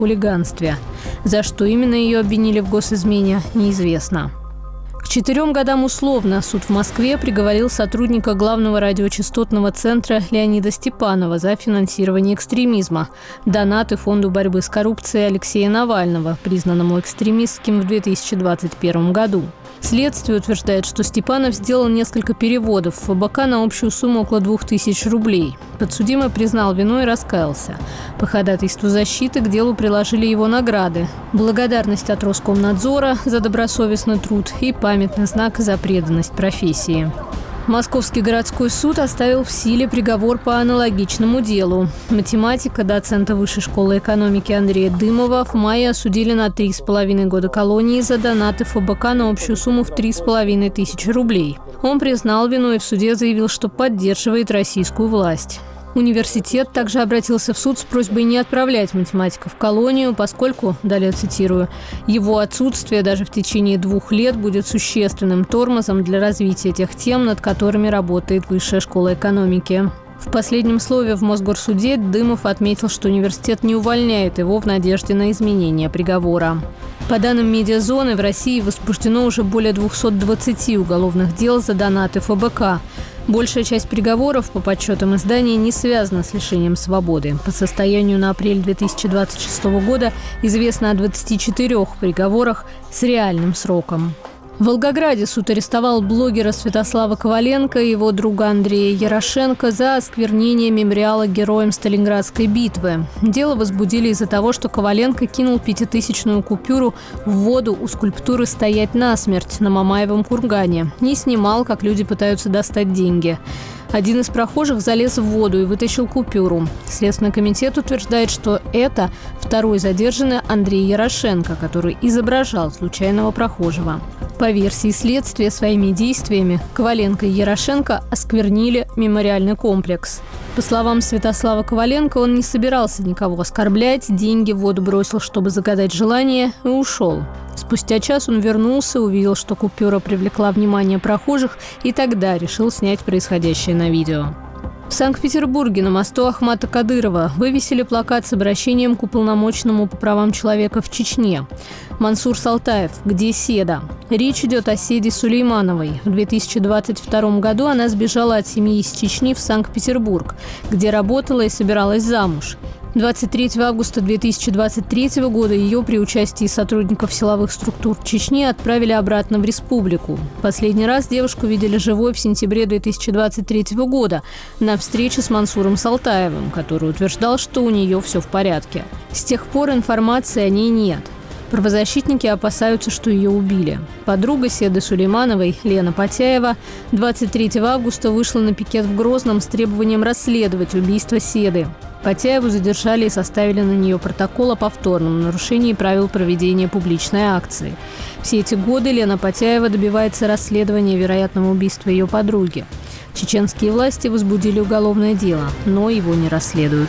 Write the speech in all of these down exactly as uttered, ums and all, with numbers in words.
хулиганстве. За что именно ее обвинили в госизмене, неизвестно. К четырем годам условно суд в Москве приговорил сотрудника главного радиочастотного центра Леонида Степанова за финансирование экстремизма, донаты Фонду борьбы с коррупцией Алексея Навального, признанному экстремистским в две тысячи двадцать первом году. Следствие утверждает, что Степанов сделал несколько переводов в эф бэ ка на общую сумму около двух тысяч рублей. Подсудимый признал вину и раскаялся. По ходатайству защиты к делу приложили его награды: благодарность от Роскомнадзора за добросовестный труд и памятный знак за преданность профессии. Московский городской суд оставил в силе приговор по аналогичному делу. Математика, доцента Высшей школы экономики Андрея Дымова в мае осудили на три с половиной года колонии за донаты в эф бэ ка на общую сумму в три с половиной тысячи рублей. Он признал вину и в суде заявил, что поддерживает российскую власть. Университет также обратился в суд с просьбой не отправлять математика в колонию, поскольку, далее цитирую, его отсутствие даже в течение двух лет будет существенным тормозом для развития тех тем, над которыми работает Высшая школа экономики. В последнем слове в Мосгорсуде Дымов отметил, что университет не увольняет его в надежде на изменение приговора. По данным «Медиазоны», в России возбуждено уже более двухсот двадцати уголовных дел за донаты в эф бэ ка. Большая часть приговоров, по подсчетам издания, не связана с лишением свободы. По состоянию на апрель две тысячи двадцать шестого года известно о двадцати четырёх приговорах с реальным сроком. В Волгограде суд арестовал блогера Святослава Коваленко и его друга Андрея Ярошенко за осквернение мемориала героям Сталинградской битвы. Дело возбудили из-за того, что Коваленко кинул пятитысячную купюру в воду у скульптуры «Стоять насмерть» на Мамаевом кургане. Не снимал, как люди пытаются достать деньги. Один из прохожих залез в воду и вытащил купюру. Следственный комитет утверждает, что это второй задержанный Андрей Ярошенко, который изображал случайного прохожего. По версии следствия, своими действиями Коваленко и Ярошенко осквернили мемориальный комплекс. По словам Святослава Коваленко, он не собирался никого оскорблять, деньги в воду бросил, чтобы загадать желание, и ушел. Спустя час он вернулся, увидел, что купюра привлекла внимание прохожих, и тогда решил снять происходящее на видео. В Санкт-Петербурге на мосту Ахмата Кадырова вывесили плакат с обращением к уполномоченному по правам человека в Чечне. Мансур Салтаев: «Где Седа?». Речь идет о Седе Сулеймановой. В две тысячи двадцать втором году она сбежала от семьи из Чечни в Санкт-Петербург, где работала и собиралась замуж. двадцать третьего августа две тысячи двадцать третьего года ее при участии сотрудников силовых структур Чечни отправили обратно в республику. Последний раз девушку видели живой в сентябре две тысячи двадцать третьего года на встрече с Мансуром Салтаевым, который утверждал, что у нее все в порядке. С тех пор информации о ней нет. Правозащитники опасаются, что ее убили. Подруга Седы Сулеймановой, Лена Потяева, двадцать третьего августа вышла на пикет в Грозном с требованием расследовать убийство Седы. Потяеву задержали и составили на нее протокол о повторном нарушении правил проведения публичной акции. Все эти годы Лена Потяева добивается расследования вероятного убийства ее подруги. Чеченские власти возбудили уголовное дело, но его не расследуют.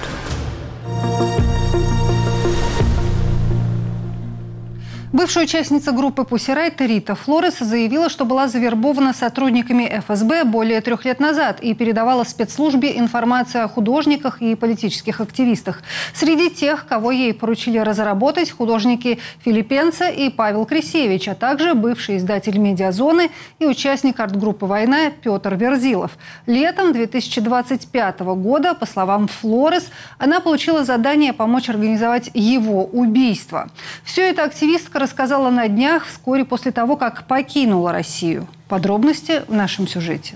Бывшая участница группы Pussy Riot Рита Флорес заявила, что была завербована сотрудниками эф эс бэ более трех лет назад и передавала спецслужбе информацию о художниках и политических активистах. Среди тех, кого ей поручили разработать, художники Филиппенца и Павел Крисевич, а также бывший издатель «Медиазоны» и участник арт-группы «Война» Петр Верзилов. Летом две тысячи двадцать пятого года, по словам Флорес, она получила задание помочь организовать его убийство. Все это активистка рассказала на днях, вскоре после того, как покинула Россию. Подробности в нашем сюжете.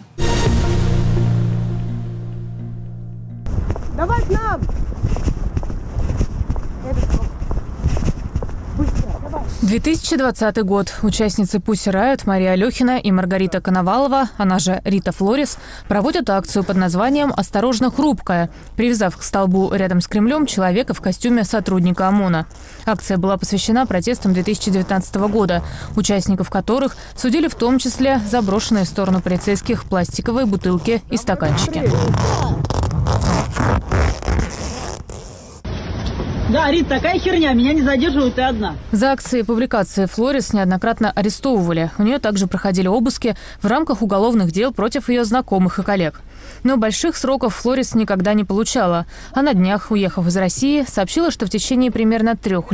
Давай к нам! две тысячи двадцатый год. Участницы Pussy Riot Мария Алехина и Маргарита Коновалова, она же Рита Флорес, проводят акцию под названием «Осторожно, хрупкая», привязав к столбу рядом с Кремлем человека в костюме сотрудника ОМОНа. Акция была посвящена протестам две тысячи девятнадцатого года, участников которых судили в том числе за брошенные в сторону полицейских пластиковые бутылки и стаканчики. Да, Рит, такая херня, меня не задерживают, ты одна. За акции и публикации Флорес неоднократно арестовывали. У нее также проходили обыски в рамках уголовных дел против ее знакомых и коллег. Но больших сроков Флорес никогда не получала. А на днях, уехав из России, сообщила, что в течение примерно трех лет